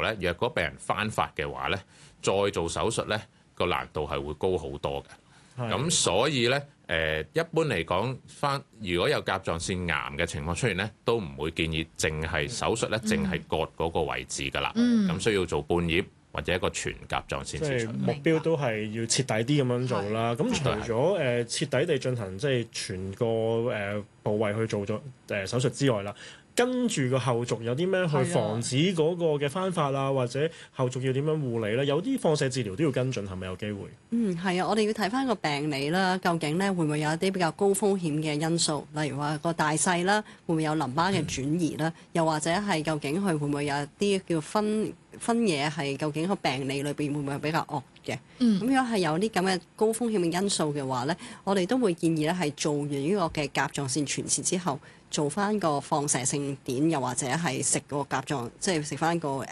咧，若果病人翻發嘅話咧，再做手術咧個難度係會高好多嘅。咁所以咧，一般嚟講，如果有甲狀腺癌嘅情況出現咧，都唔會建議淨係手術咧，淨係割嗰個位置㗎啦。咁需要做半葉或者一個全甲狀腺切除。 目標都係要徹底啲咁樣做啦。咁除咗徹底地進行即係全個部位去做咗手術之外啦，跟住個後續有啲咩去防止嗰個嘅翻發啊，或者後續要點樣護理咧？有啲放射治療都要跟進，係咪有機會？ 係啊，我哋要睇翻個病理啦，究竟咧會唔會有一啲比較高風險嘅因素，例如話個大細啦，會唔會有淋巴嘅轉移啦，又或者係究竟佢會唔會有一啲叫分野係究竟個病理裏邊會唔會比較惡嘅？咁如果係有啲咁嘅高風險嘅因素嘅話咧，我哋都會建議咧係做完呢個嘅甲狀腺全切之後，做翻個放射性碘，又或者係食個甲狀，即係食翻個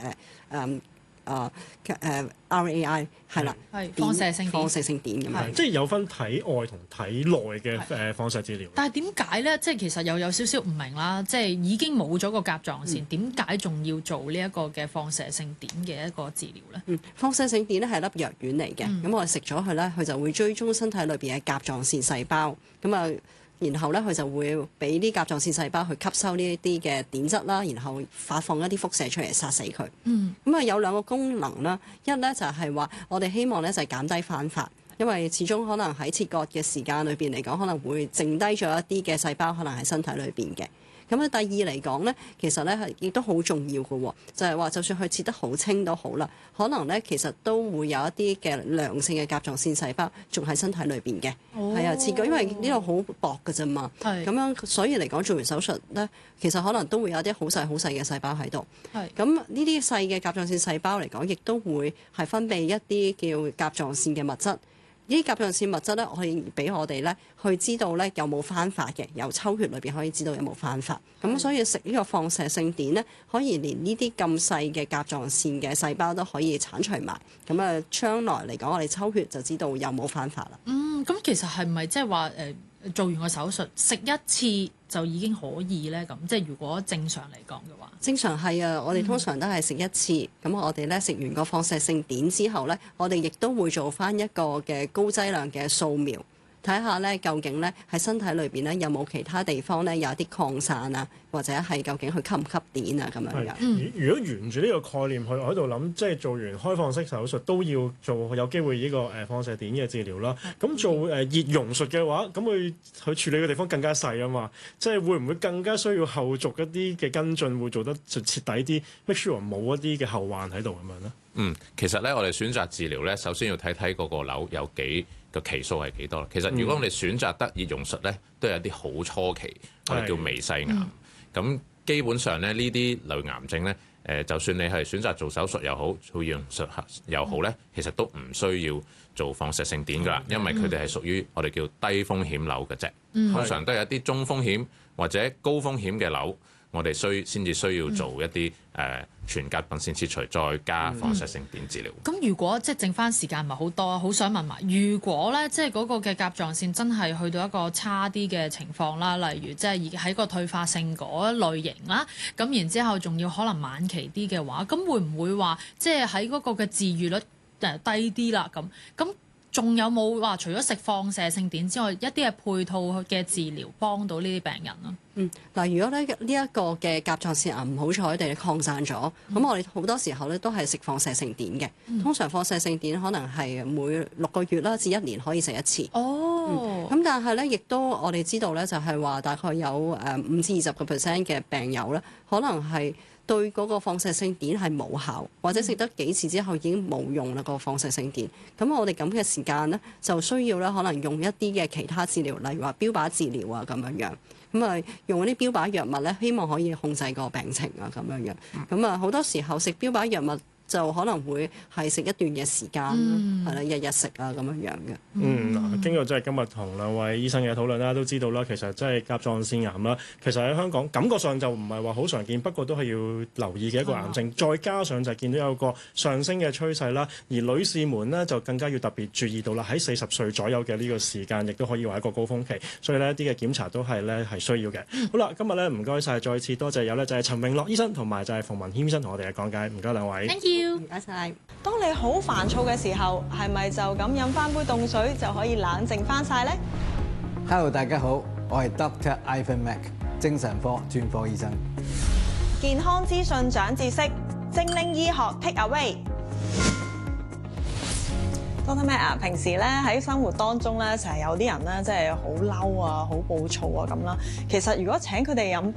RAI 係啦， 放射性碘咁樣。 即係有分體外同體內嘅放射治療。 但係點解咧？即係其實又有少少唔明啦。即係已經冇咗個甲狀腺，點解仲要做呢一個嘅放射性碘嘅一個治療咧？ 放射性碘咧係粒藥丸嚟嘅，咁我哋食咗佢咧，佢就會追蹤身體裏邊嘅甲狀腺細胞，咁啊。然後咧，佢就會俾啲甲狀腺細胞去吸收呢一啲嘅碘質啦，然後發放一啲輻射出嚟殺死佢。咁啊有兩個功能啦，一咧就係話我哋希望咧就係減低翻發，因為始終可能喺切割嘅時間裏邊嚟講，可能會剩低咗一啲嘅細胞，可能喺身體裏邊嘅。咁啊，第二嚟講咧，其實咧係亦都好重要嘅，就係話就算佢切得好清都好啦，可能咧其實都會有一啲嘅良性嘅甲狀腺細胞仲喺身體裏邊嘅。係啊，切割因為呢度好薄嘅啫嘛，咁樣所以嚟講做完手術咧，其實可能都會有啲好細嘅細胞喺度。咁呢啲細嘅甲狀腺細胞嚟講，亦都會係分泌一啲叫甲狀腺嘅物質。呢啲甲狀腺物質咧，可以俾我哋咧去知道咧有冇翻發嘅，由抽血裏邊可以知道有冇翻發。咁所以食呢個放射性碘咧，可以連呢啲咁細嘅甲狀腺嘅細胞都可以剷除埋。咁啊，將來嚟講，我哋抽血就知道有冇翻發啦。 咁其實係咪即係話做完個手術食一次就已經可以咧？咁即係如果正常嚟講嘅話， 正常係啊，我哋通常都係食一次。咁我哋咧食完個放射性碘之後咧，我哋亦都會做翻一個嘅高劑量嘅掃描，睇下咧究竟咧喺身體裏邊咧有冇其他地方咧有一啲擴散啊，或者係究竟佢吸唔吸碘啊咁樣嘅。 如果沿住呢個概念去，我喺度諗，即係做完開放式手術都要做有機會呢個放射碘嘅治療啦。咁做熱溶術嘅話，咁佢處理嘅地方更加細啊嘛，即係會唔會更加需要後續一啲嘅跟進，會做得徹底啲 ，make sure 冇一啲嘅後患喺度咁樣咧？ 其實咧我哋選擇治療咧，首先要睇睇嗰個瘤有幾個期數係幾多。其實如果我哋選擇得熱溶術咧，都有啲好初期，我哋叫微細癌。咁基本上咧，呢啲類癌症咧，就算你係選擇做手術又好，做熱溶術又好咧，其實都唔需要做放射性碘㗎啦，因為佢哋係屬於我哋叫低風險瘤嘅啫。通常都係一啲中風險或者高風險嘅瘤，我哋先至需要做一啲全甲狀腺切除，再加放射性碘治療。 咁如果即係剩翻時間唔係好多，好想問埋，如果咧即係嗰個嘅甲狀腺真係去到一個差啲嘅情況啦，例如即係喺個退化性嗰類型啦，咁然之後仲要可能晚期啲嘅話，咁會唔會話即係喺嗰個嘅治癒率低啲啦？咁仲有冇話除咗食放射性碘之外，一啲嘅配套嘅治療幫到呢啲病人啊？ 如果咧呢一個嘅甲狀腺癌唔好彩地擴散咗，咁我哋好多時候咧都係食放射性碘嘅。通常放射性碘可能係每6個月啦至1年可以食一次。咁但係咧，亦都我哋知道咧，就係話大概有5至20% 嘅病友咧，可能係對嗰個放射性碘係冇效，或者食得幾次之後已經冇用啦個放射性碘。咁我哋咁嘅時間咧，就需要咧可能用一啲嘅其他治療，例如話標靶治療啊咁樣。咁啊，用嗰啲標靶藥物咧，希望可以控制個病情啊咁樣。咁啊，好多時候食標靶藥物就可能會係食一段嘅時間，係啦，日日食啊咁樣樣嘅。 嗱，經過即係今日同兩位醫生嘅討論啦，都知道啦，其實即係甲狀腺癌啦，其實喺香港感覺上就唔係話好常見，不過都係要留意嘅一個癌症。再加上就係見到有個上升嘅趨勢啦，而女士們呢，就更加要特別注意到啦，喺40歲左右嘅呢個時間，亦都可以話一個高峰期，所以呢一啲嘅檢查都係咧係需要嘅。好啦，今日咧唔該晒，再次多謝有咧就係陳詠樂醫生同埋就係馮文謙醫生同我哋嘅講解，唔該兩位。 Thank you， 唔該晒。 當你好煩躁嘅時候，係咪就咁飲翻杯凍水就可以冷靜翻晒呢？ Hello， 大家好，我係 Dr. Ivan Mac， 精神科專科醫生。 健康資訊長知識，精靈醫學 Take Away。Dr. Mac 啊，平時咧喺生活當中咧，成日有啲人咧，即係好嬲啊、好暴躁啊咁啦。其實如果請佢哋飲